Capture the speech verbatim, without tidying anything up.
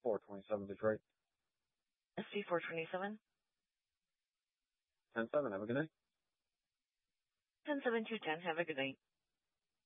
four twenty-seven Detroit. S C four twenty-seven. ten seven, have a good night. ten seven two ten, have a good night.